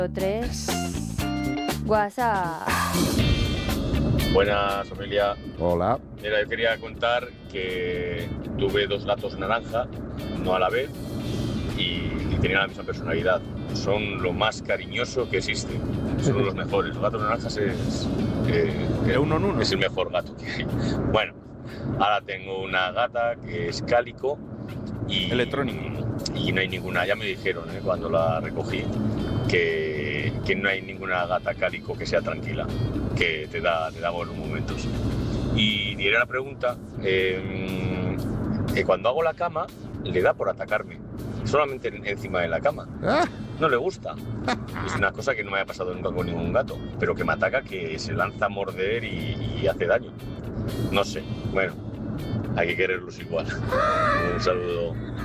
3. WhatsApp. Buenas, familia. Hola. Mira, yo quería contar que tuve 2 gatos naranja, no a la vez, y tenían la misma personalidad. Son lo más cariñoso que existe. Son los mejores. Los gatos naranjas De uno en uno. es el mejor gato que hay. Bueno, ahora tengo una gata que es cálico y Electrónico. Y no hay ninguna, ya me dijeron cuando la recogí, que no hay ninguna gata cálico que sea tranquila, que te da buenos momentos. Y era una pregunta, cuando hago la cama, le da por atacarme, solamente encima de la cama. Ah, No le gusta. Es una cosa que no me ha pasado nunca con ningún gato, pero que me ataca, que se lanza a morder y hace daño. No sé, bueno, hay que quererlos igual. Un saludo.